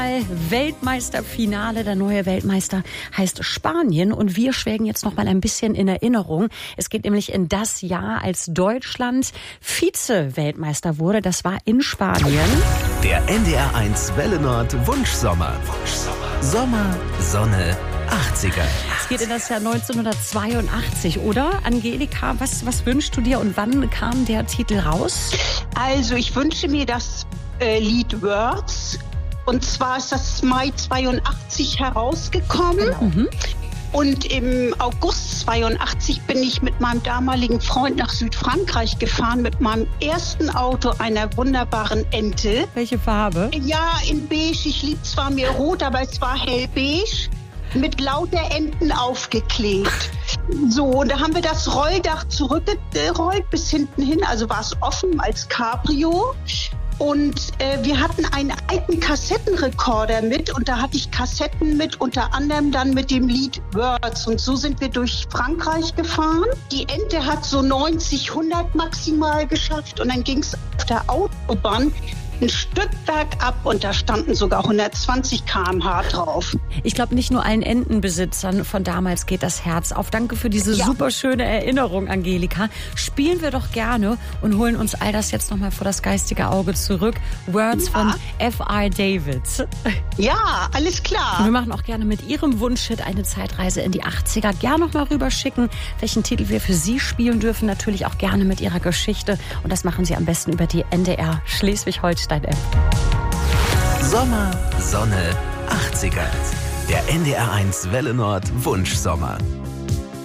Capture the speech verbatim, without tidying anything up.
Weltmeisterfinale. Der neue Weltmeister heißt Spanien und wir schwelgen jetzt noch mal ein bisschen in Erinnerung. Es geht nämlich in das Jahr, als Deutschland Vize-Weltmeister wurde. Das war in Spanien. Der N D R eins Welle Nord Wunschsommer. Wunschsommer. Sommer, Sonne, achtziger. Es geht in das Jahr neunzehnhundertzweiundachtzig, oder? Angelika, was, was wünschst du dir und wann kam der Titel raus? Also ich wünsche mir das äh, Lied Words. Und zwar ist das Mai zweiundachtzig herausgekommen. Genau. Mhm. Und im August zweiundachtzig bin ich mit meinem damaligen Freund nach Südfrankreich gefahren mit meinem ersten Auto, einer wunderbaren Ente. Welche Farbe? Ja, in beige. Ich lieb zwar mir rot, aber es war hellbeige mit lauter Enten aufgeklebt. So, und da haben wir das Rolldach zurückgerollt bis hinten hin. Also war es offen als Cabrio. Und äh, wir hatten einen alten Kassettenrekorder mit und da hatte ich Kassetten mit, unter anderem dann mit dem Lied Words. Und so sind wir durch Frankreich gefahren. Die Ente hat so neunzig, hundert maximal geschafft und dann ging es auf der Autobahn ein Stück bergab und da standen sogar hundertzwanzig Kilometer pro Stunde drauf. Ich glaube, nicht nur allen Entenbesitzern von damals geht das Herz auf. Danke für diese Ja. super schöne Erinnerung, Angelika. Spielen wir doch gerne und holen uns all das jetzt nochmal vor das geistige Auge zurück. Words Ja. von F I David. Ja, alles klar. Und wir machen auch gerne mit Ihrem Wunschhit eine Zeitreise in die achtziger. Gerne noch mal rüberschicken, welchen Titel wir für Sie spielen dürfen. Natürlich auch gerne mit Ihrer Geschichte. Und das machen Sie am besten über die N D R Schleswig-Holstein-App. Sommer, Sonne, achtziger. Der N D R eins Welle Nord Wunschsommer.